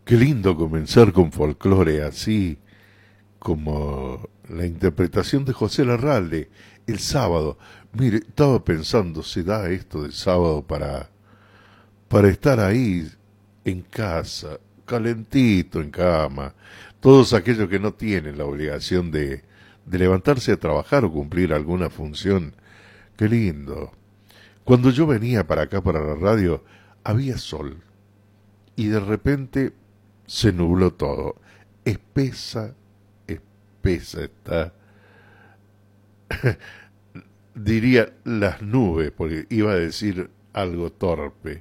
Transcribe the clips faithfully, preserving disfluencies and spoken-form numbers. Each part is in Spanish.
Qué lindo comenzar con folclore así como la interpretación de José Larralde el sábado. Mire, estaba pensando, se da esto del sábado para, para estar ahí en casa, calentito en cama. Todos aquellos que no tienen la obligación de, de levantarse a trabajar o cumplir alguna función. Qué lindo. Cuando yo venía para acá, para la radio, había sol. Y de repente se nubló todo. Espesa, espesa está. Diría las nubes, porque iba a decir algo torpe.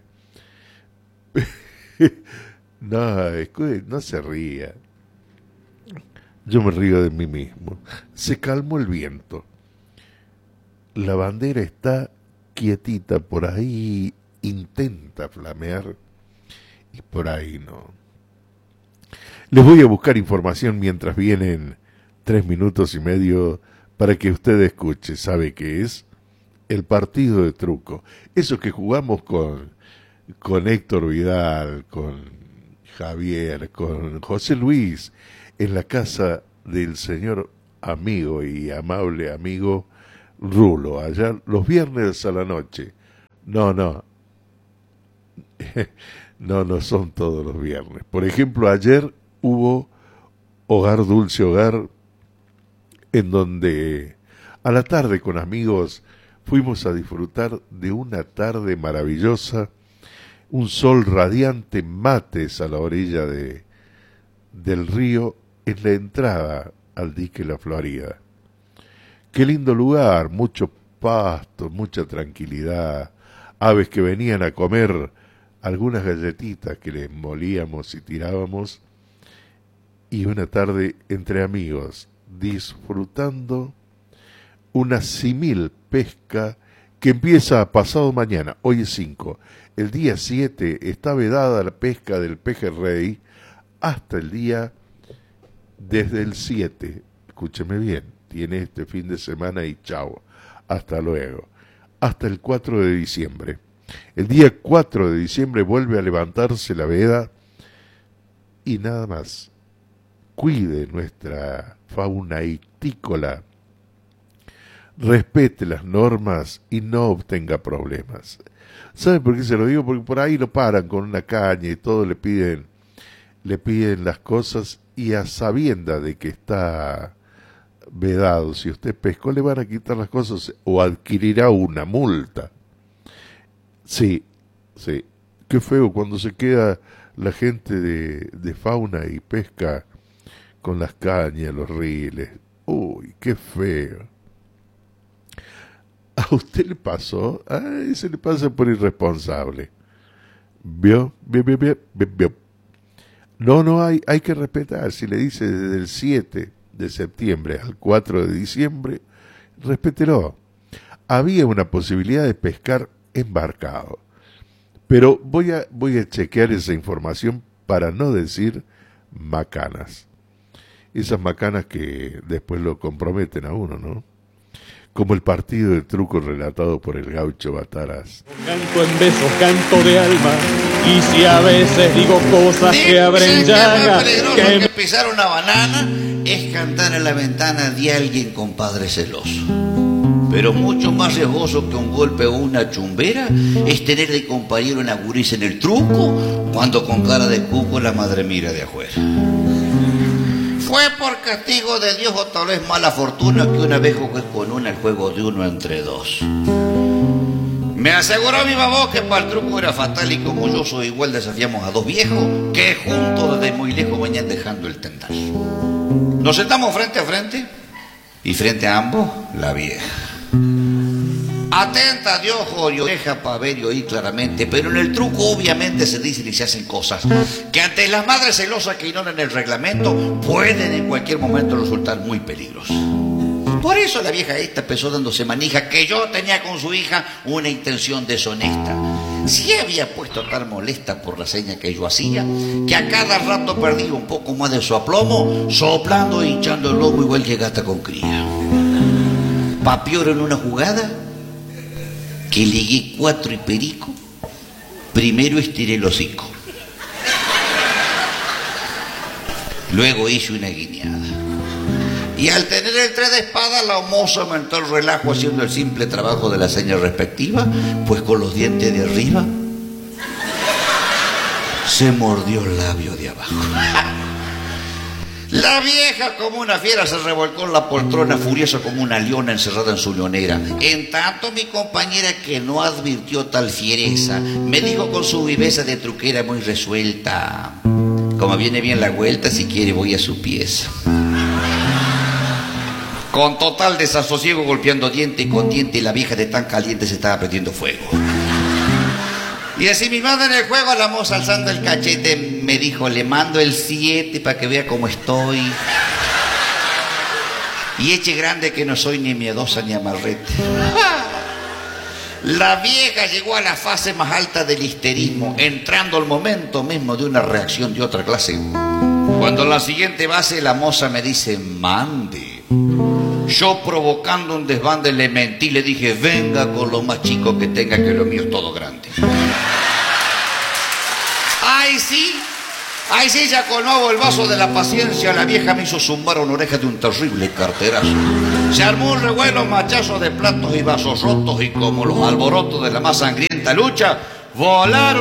No, escuche, no se ría. Yo me río de mí mismo. Se calmó el viento. La bandera está quietita, por ahí intenta flamear y por ahí no. Les voy a buscar información mientras vienen tres minutos y medio para que usted escuche. ¿Sabe qué es? El partido de truco. Eso que jugamos con, con Héctor Vidal, con Javier, con José Luis, en la casa del señor amigo y amable amigo Rulo, allá los viernes a la noche. No, no. No, no son todos los viernes. Por ejemplo, ayer hubo Hogar Dulce Hogar, en donde a la tarde con amigos fuimos a disfrutar de una tarde maravillosa, un sol radiante, mates a la orilla de, del río, en la entrada al dique La Florida. Qué lindo lugar, mucho pasto, mucha tranquilidad, aves que venían a comer algunas galletitas que les molíamos y tirábamos, y una tarde entre amigos, disfrutando una simil pesca que empieza pasado mañana. Hoy es cinco. El día siete está vedada la pesca del pejerrey hasta el día, desde el siete. Escúcheme bien, tiene este fin de semana y chao, hasta luego. Hasta el cuatro de diciembre. El día cuatro de diciembre vuelve a levantarse la veda y nada más. Cuide nuestra fauna ictícola, respete las normas y no obtenga problemas. ¿Sabe por qué se lo digo? Porque por ahí lo paran con una caña y todo, le piden, le piden las cosas, y a sabienda de que está vedado, si usted pescó, le van a quitar las cosas o adquirirá una multa. Sí, sí. Qué feo cuando se queda la gente de, de fauna y pesca con las cañas, los riles. Uy, qué feo. ¿A usted le pasó? Ay, se le pasa por irresponsable. ¿Vio? ¿Vio? ¿Vio? ¿Vio? ¿Vio? No, no, hay, hay que respetar. Si le dice desde el siete de septiembre al cuatro de diciembre, respételo. Había una posibilidad de pescar embarcado. Pero voy a, voy a chequear esa información para no decir macanas. Esas macanas que después lo comprometen a uno, ¿no? Como el partido de truco relatado por el gaucho Bataras. Canto en besos, canto de alma, y si a veces digo cosas sí, que abren llaga, que... que pisar una banana es cantar en la ventana de alguien con padre celoso. Pero mucho más riesgoso que un golpe o una chumbera es tener de compañero una gurisa en el truco cuando con cara de cuco la madre mira de afuera. Fue por castigo de Dios o tal vez mala fortuna que una vez jugué con una el juego de uno entre dos. Me aseguró mi mamá que para el truco era fatal y como yo soy igual desafiamos a dos viejos que juntos desde muy lejos venían dejando el tendal. Nos sentamos frente a frente y frente a ambos la vieja. Atenta de ojo y oreja para ver y oír claramente, pero en el truco obviamente se dicen y se hacen cosas que ante las madres celosas que ignoran el reglamento pueden en cualquier momento resultar muy peligrosas. Por eso la vieja esta empezó dándose manija que yo tenía con su hija una intención deshonesta. Sí había puesto tan molesta por la seña que yo hacía que a cada rato perdía un poco más de su aplomo, soplando e hinchando el lomo igual que gata con cría. Pa' peor en una jugada que ligué cuatro y perico, primero estiré el hocico. Luego hice una guiñada. Y al tener el tres de espada, la moza aumentó el relajo haciendo el simple trabajo de la seña respectiva, pues con los dientes de arriba se mordió el labio de abajo. La vieja, como una fiera, se revolcó en la poltrona, furiosa como una leona encerrada en su leonera. En tanto, mi compañera, que no advirtió tal fiereza, me dijo con su viveza de truquera muy resuelta: como viene bien la vuelta, si quiere voy a su pieza. Con total desasosiego, golpeando diente con diente, la vieja de tan caliente se estaba prendiendo fuego. Y así mi madre en el juego, la moza alzando el cachete me dijo: le mando el siete para que vea cómo estoy. Y eche grande que no soy ni miedosa ni amarrete. La vieja llegó a la fase más alta del histerismo, entrando al momento mismo de una reacción de otra clase. Cuando en la siguiente base la moza me dice: mande. Yo, provocando un desbande, le mentí, le dije: venga con lo más chico que tenga, que lo mío es todo grande. ¡Ay, sí! ¡Ay, sí! Ya con nuevo el vaso de la paciencia, la vieja me hizo zumbar una oreja de un terrible carterazo. Se armó un revuelo machazo de platos y vasos rotos, y como los alborotos de la más sangrienta lucha, volaron